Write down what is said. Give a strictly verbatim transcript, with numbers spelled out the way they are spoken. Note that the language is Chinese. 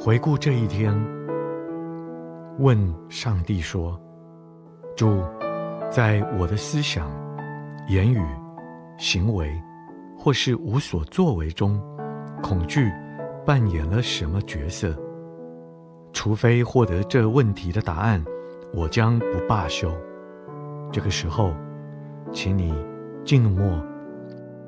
回顾这一天，问上帝说：主，在我的思想、言语、行为，或是无所作为中，恐惧扮演了什么角色？除非获得这问题的答案，我将不罢休。这个时候，请你静默